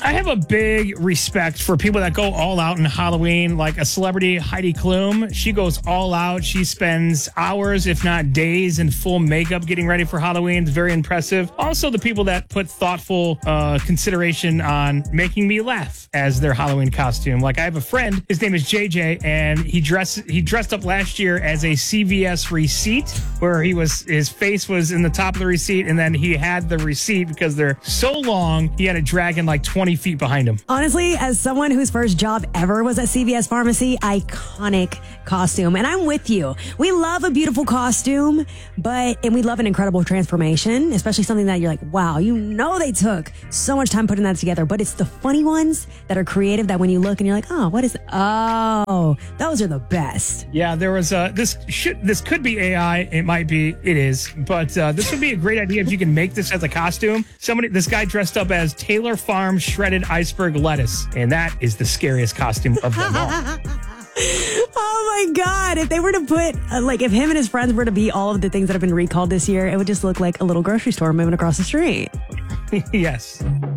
I have a big respect for people that go all out in Halloween, like a celebrity, Heidi Klum. She goes all out. She spends hours, if not days, in full makeup getting ready for Halloween. It's very impressive. Also, the people that put thoughtful consideration on making me laugh as their Halloween costume. Like, I have a friend, his name is JJ, and he dressed up last year as a CVS receipt, where his face was in the top of the receipt, and then he had the receipt because they're so long, he had a dragon like 20 feet behind him. Honestly, as someone whose first job ever was at CVS Pharmacy, iconic costume. And I'm with you. We love a beautiful costume, and we love an incredible transformation, especially something that you're like, wow, they took so much time putting that together. But it's the funny ones that are creative that when you look and you're like, oh, what is, oh, those are the best. Yeah, there was this could be AI. It is, but this would be a great idea if you can make this as a costume. This guy dressed up as Taylor Farm shredded iceberg lettuce, and that is the scariest costume of them all. Oh my God. If they were to put, if him and his friends were to be all of the things that have been recalled this year, it would just look like a little grocery store moving across the street. Yes.